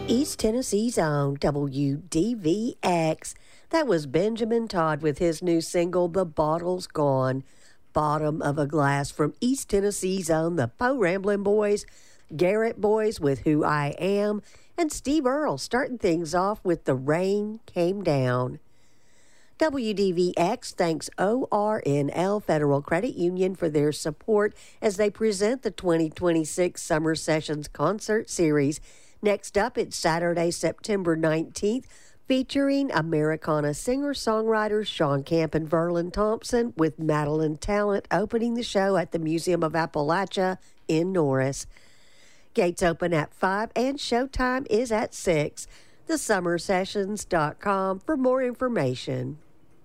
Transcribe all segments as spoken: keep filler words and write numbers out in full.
East Tennessee's own W D V X. That was Benjamin Todd with his new single, The Bottle's Gone. Bottom of a Glass from East Tennessee's own The Po Ramblin' Boys, Garrett Boys with Who I Am, and Steve Earle starting things off with The Rain Came Down. W D V X thanks O R N L Federal Credit Union for their support as they present the twenty twenty-six Summer Sessions Concert Series. Next up, it's Saturday, September nineteenth, featuring Americana singer-songwriters Sean Camp and Verlin Thompson with Madeline Talent opening the show at the Museum of Appalachia in Norris. Gates open at five and showtime is at six. the summer sessions dot com for more information.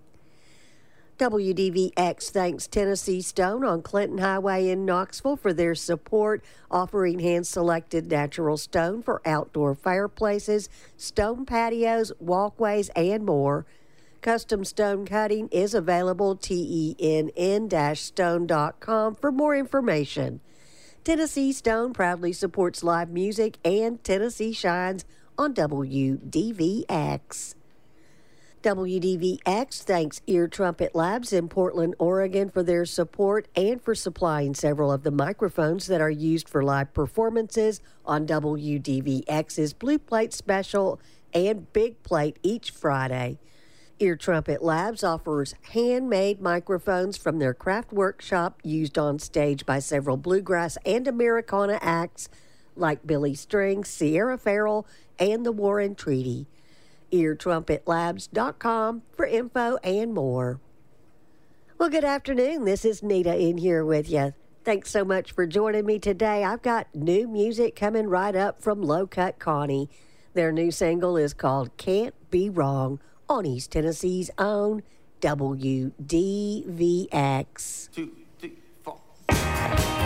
W D V X thanks Tennessee Stone on Clinton Highway in Knoxville for their support, offering hand-selected natural stone for outdoor fireplaces, stone patios, walkways, and more. Custom stone cutting is available T E N N stone dot com for more information. Tennessee Stone proudly supports live music, and Tennessee shines on W D V X. W D V X thanks Ear Trumpet Labs in Portland, Oregon for their support and for supplying several of the microphones that are used for live performances on W D V X's Blue Plate Special and Big Plate each Friday. Ear Trumpet Labs offers handmade microphones from their craft workshop used on stage by several bluegrass and Americana acts like Billy Strings, Sierra Farrell, and the Warren Treaty. ear trumpet labs dot com for info and more. Well, good afternoon. This is Nita in here with you. Thanks so much for joining me today. I've got new music coming right up from Low Cut Connie. Their new single is called Can't Be Wrong on East Tennessee's own W D V X. Two.